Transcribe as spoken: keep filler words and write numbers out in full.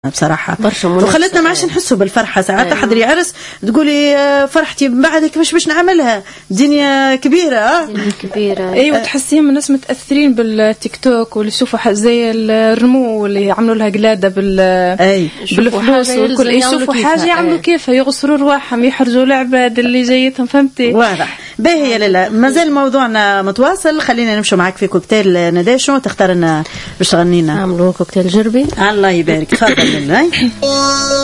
بصراحة وخلتنا ما عادش نحسوا بالفرحة ساعات. أيوة. تحضري عرس تقولي فرحتي من بعد كيفاش باش نعملها، دنيا كبيرة اه دنيا كبيرة. ايوه تحسيهم الناس متأثرين بالتيك توك واللي يشوفوا زي الرمو اللي يعملوا لها قلادة بال أي. بالفلوس والكل يشوفوا حاجة يعملوا كيفها، يغسروا رواحهم، يحرجوا العباد اللي جايتهم. فهمتي؟ واضح. باهي لالا مازال موضوعنا متواصل، خلينا نمشوا معك في كوكتيل نداشو تختار لنا باش تغنينا. نعملوا كوكتيل جربي. الله يبارك. تفضل.